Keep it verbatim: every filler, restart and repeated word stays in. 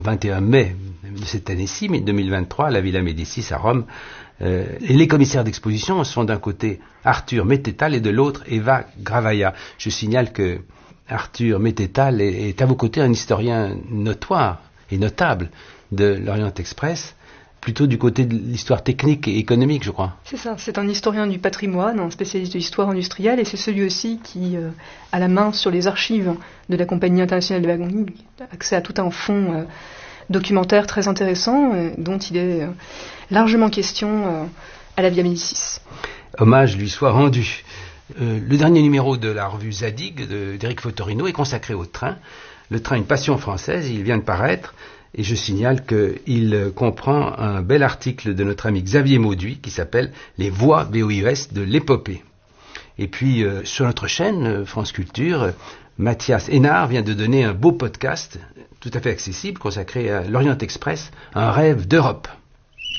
vingt et un mai de cette année-ci, mais deux mille vingt-trois, à la Villa Médicis à Rome. Euh, les commissaires d'exposition sont d'un côté Arthur Mettetal et de l'autre Eva Gravaya. Je signale que Arthur Mettetal est, est à vos côtés un historien notoire et notable de l'Orient Express, plutôt du côté de l'histoire technique et économique, je crois. C'est ça, c'est un historien du patrimoine, un spécialiste de l'histoire industrielle, et c'est celui aussi qui euh, a la main sur les archives de la Compagnie internationale de wagons, accès à tout un fonds euh, documentaire très intéressant, euh, dont il est euh, largement question euh, à la Via Médicis. Hommage lui soit rendu. Euh, le dernier numéro de la revue Zadig d'Éric Fotorino est consacré au train. Le train, une passion française, il vient de paraître. Et je signale qu'il comprend un bel article de notre ami Xavier Mauduit qui s'appelle « Les voies V O I S de l'épopée ». Et puis, euh, sur notre chaîne, euh, France Culture, euh, Mathias Hénard vient de donner un beau podcast tout à fait accessible consacré à l'Orient Express, un rêve d'Europe.